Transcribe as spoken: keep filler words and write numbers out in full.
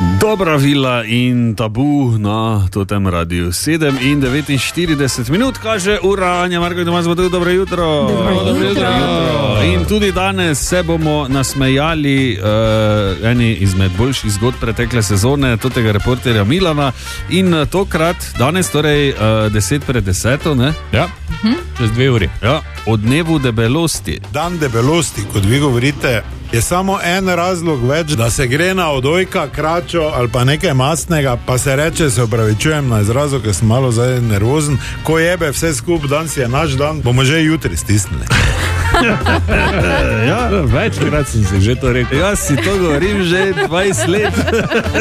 Dobra vila in tabu na totem radiju. sedem in devetinštirideset minut kaže ura. Anja Marko in Tomaž Batuh, dobro jutro. Dobro jutro. Dobro jutro. In tudi danes se bomo nasmejali uh, eni izmed boljših zgodb pretekle sezone, totega reporterja Milana. In tokrat, danes torej uh, deset pred deseto, ne? Ja, mhm. Čez dve uri. Ja, o dnevu debelosti. Dan debelosti, kot vi govorite, je samo en razlog več, da se gre na odojka, kračo ali pa nekaj mastnega, pa se reče, se opravičujem na izrazu, ker sem malo zdaj nervozen, ko jebe vse skup, dan si je naš dan, bomo že jutri stisnili. Ja, večkrat sem si že to rekel. Jaz si to govorim že dvajset let.